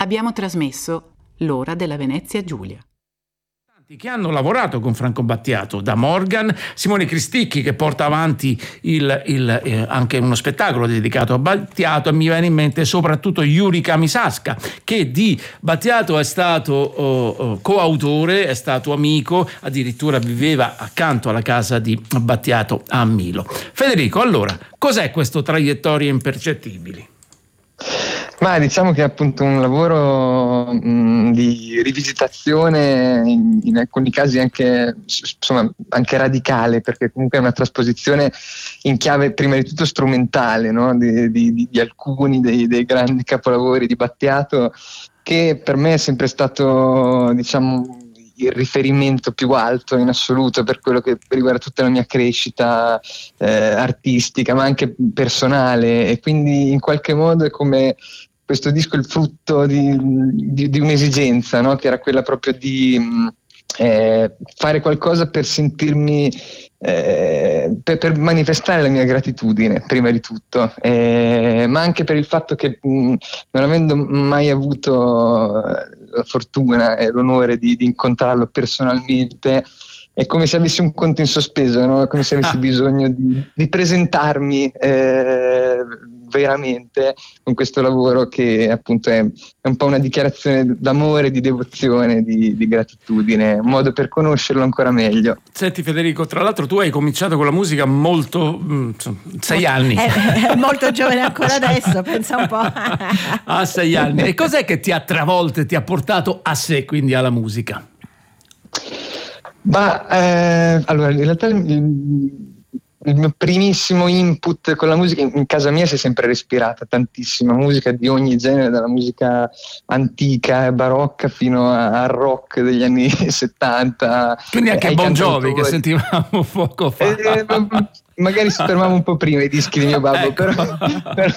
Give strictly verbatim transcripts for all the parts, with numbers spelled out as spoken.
Abbiamo trasmesso L'ora della Venezia Giulia. Che hanno lavorato con Franco Battiato, da Morgan, Simone Cristicchi, che porta avanti il, il, eh, anche uno spettacolo dedicato a Battiato, e mi viene in mente soprattutto Yuri Kamisashka, che di Battiato è stato oh, oh, coautore, è stato amico, addirittura viveva accanto alla casa di Battiato a Milo. Federico, allora, cos'è questo Traiettorie Impercettibili? Ma diciamo che è appunto un lavoro mh, di rivisitazione, in, in alcuni casi anche, insomma, anche radicale, perché comunque è una trasposizione in chiave prima di tutto strumentale, no? di, di, di alcuni dei, dei grandi capolavori di Battiato, che per me è sempre stato, diciamo, il riferimento più alto in assoluto per quello che riguarda tutta la mia crescita eh, artistica, ma anche personale, e quindi in qualche modo è come questo disco il frutto di, di, di un'esigenza, no? Che era quella proprio di eh, fare qualcosa per sentirmi, eh, per, per manifestare la mia gratitudine prima di tutto, eh, ma anche per il fatto che mh, non avendo mai avuto la fortuna e l'onore di, di incontrarlo personalmente, è come se avessi un conto in sospeso, no? Come se avessi ah. bisogno di, di presentarmi eh, veramente con questo lavoro, che appunto è, è un po' una dichiarazione d'amore, di devozione, di, di gratitudine, un modo per conoscerlo ancora meglio. Senti Federico, tra l'altro tu hai cominciato con la musica molto, mh, sei anni. È, è molto giovane ancora adesso, pensa un po'. A sei anni. E cos'è che ti ha travolto e ti ha portato a sé, quindi alla musica? Ma eh, allora, in realtà il, il mio primissimo input con la musica in, in casa mia si è sempre respirata tantissima musica di ogni genere, dalla musica antica e barocca fino al rock degli anni settanta. Quindi anche Bon Jovi, che sentivamo poco fa. Eh, magari si fermava un po' prima i dischi di mio babbo, ecco. però, però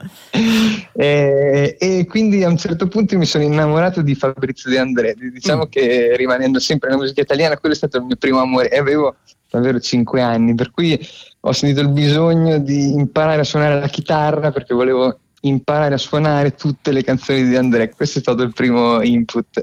eh, e quindi a un certo punto mi sono innamorato di Fabrizio De André. Diciamo mm. che, rimanendo sempre nella musica italiana, quello è stato il mio primo amore, e avevo davvero cinque anni, per cui ho sentito il bisogno di imparare a suonare la chitarra, perché volevo imparare a suonare tutte le canzoni di De André. Questo è stato il primo input,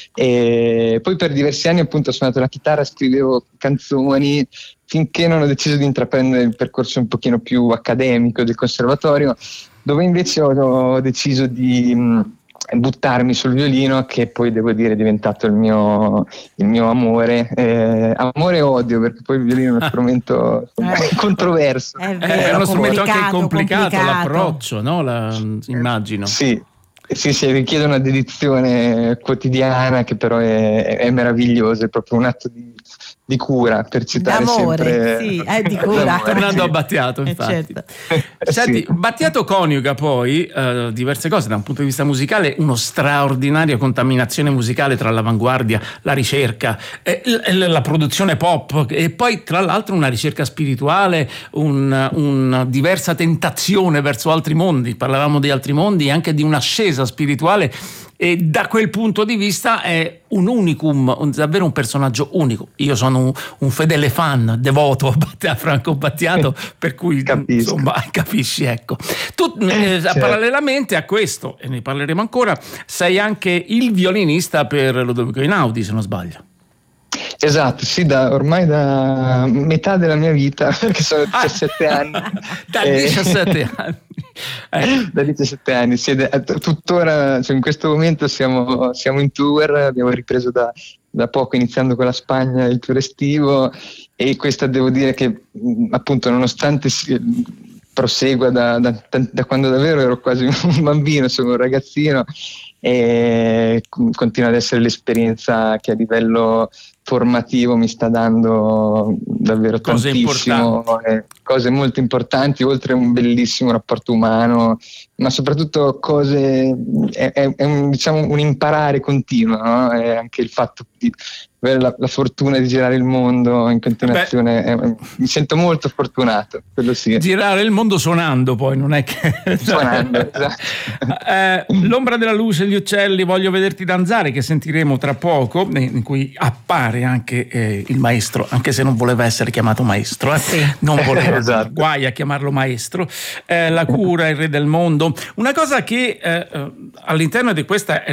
e poi per diversi anni appunto ho suonato la chitarra, scrivevo canzoni, finché non ho deciso di intraprendere il percorso un pochino più accademico del conservatorio, dove invece ho, ho deciso di mh, buttarmi sul violino, che poi devo dire è diventato il mio, il mio amore, eh, amore e odio, perché poi il violino è uno strumento insomma, eh, controverso. È, vero, è uno strumento anche complicato, complicato. l'approccio, no? La, immagino. Sì. Sì, sì, richiede una dedizione quotidiana, che però è, è meravigliosa, è proprio un atto di, di cura, per citare d'amore, sempre. Sì, è di cura. Tornando a Battiato, infatti. Eh, certo. Senti, sì. Battiato coniuga poi eh, diverse cose da un punto di vista musicale, uno straordinaria contaminazione musicale tra l'avanguardia, la ricerca, eh, la, la produzione pop, e poi tra l'altro una ricerca spirituale, un, una diversa tentazione verso altri mondi. Parlavamo di altri mondi e anche di un'ascesa spirituale, e da quel punto di vista è un unicum, un, davvero un personaggio unico. Io sono un, un fedele fan, devoto a Franco Battiato, per cui Capisco. insomma capisci, ecco. Tu eh, certo. Parallelamente a questo, e ne parleremo ancora, sei anche il violinista per Ludovico Einaudi, se non sbaglio. Esatto, sì, da, ormai da metà della mia vita, perché sono diciassette anni. Da diciassette anni. Ecco. Da diciassette anni, sì, tuttora, cioè in questo momento siamo, siamo in tour, abbiamo ripreso da, da poco, iniziando con la Spagna il tour estivo, e questa devo dire che appunto, nonostante si, prosegua da, da, da quando davvero ero quasi un bambino, sono un ragazzino, e continua ad essere l'esperienza che a livello formativo mi sta dando davvero cose tantissimo, importanti. Cose molto importanti, oltre a un bellissimo rapporto umano, ma soprattutto cose, è, è, è un, diciamo, un imparare continuo, no? È anche il fatto di avere la, la fortuna di girare il mondo in continuazione. È, mi sento molto fortunato, quello sì. Girare il mondo suonando, poi non è che suonando, esatto. eh, L'ombra della luce, gli uccelli, voglio vederti danzare, che sentiremo tra poco, in cui appare anche eh, il maestro, anche se non voleva essere chiamato maestro, eh? Sì. Non voleva. Esatto. Guai a chiamarlo maestro. eh, La cura, il re del mondo. Una cosa che eh, all'interno di questa